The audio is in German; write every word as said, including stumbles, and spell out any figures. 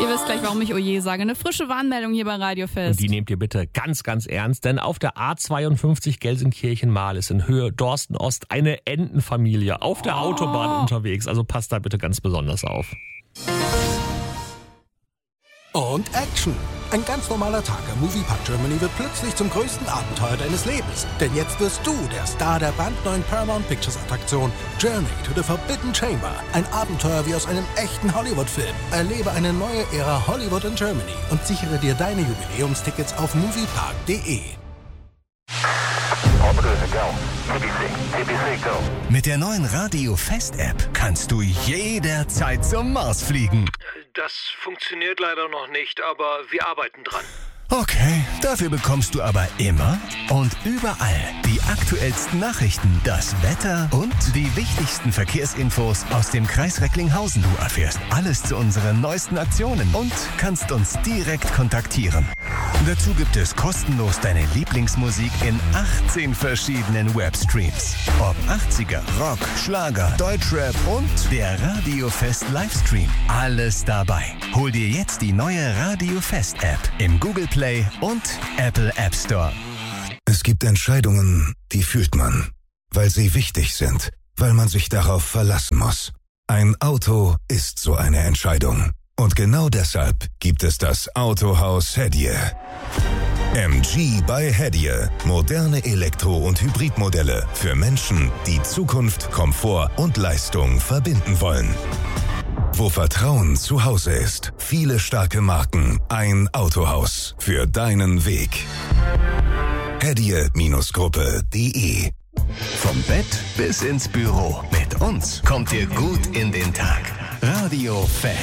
Ihr wisst gleich, warum ich Oje sage. Eine frische Warnmeldung hier bei Radio Fest. Und die nehmt ihr bitte ganz, ganz ernst, denn auf der A zweiundfünfzig Gelsenkirchen-Mahl ist in Höhe Dorsten Ost eine Entenfamilie auf der Oh. Autobahn unterwegs. Also passt da bitte ganz besonders auf. Und Action! Ein ganz normaler Tag am Moviepark Germany wird plötzlich zum größten Abenteuer deines Lebens. Denn jetzt wirst du der Star der brandneuen Paramount Pictures Attraktion Journey to the Forbidden Chamber. Ein Abenteuer wie aus einem echten Hollywood-Film. Erlebe eine neue Ära Hollywood in Germany und sichere dir deine Jubiläumstickets auf moviepark punkt de. Mit der neuen Radio Fest App kannst du jederzeit zum Mars fliegen. Das funktioniert leider noch nicht, aber wir arbeiten dran. Okay, dafür bekommst du aber immer und überall die aktuellsten Nachrichten, das Wetter und die wichtigsten Verkehrsinfos aus dem Kreis Recklinghausen. Du erfährst alles zu unseren neuesten Aktionen und kannst uns direkt kontaktieren. Dazu gibt es kostenlos deine Lieblingsmusik in achtzehn verschiedenen Webstreams. Ob achtziger, Rock, Schlager, Deutschrap und der Radio Fest Livestream. Alles dabei. Hol dir jetzt die neue Radio Fest App im Google Play und Apple App Store. Es gibt Entscheidungen, die fühlt man, weil sie wichtig sind, weil man sich darauf verlassen muss. Ein Auto ist so eine Entscheidung. Und genau deshalb gibt es das Autohaus Hedje. M G bei Hedje. Moderne Elektro- und Hybridmodelle für Menschen, die Zukunft, Komfort und Leistung verbinden wollen. Wo Vertrauen zu Hause ist. Viele starke Marken. Ein Autohaus für deinen Weg. hedje Gruppe punkt de. Vom Bett bis ins Büro. Mit uns kommt ihr gut in den Tag. Radio Fest.